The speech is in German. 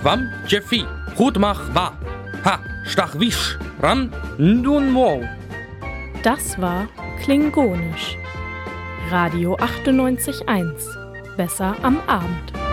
Wam Jeffi, Hutmach wa, ha, stach wisch, ran, ndun mo. Das war Klingonisch. Radio 98.1. Besser am Abend.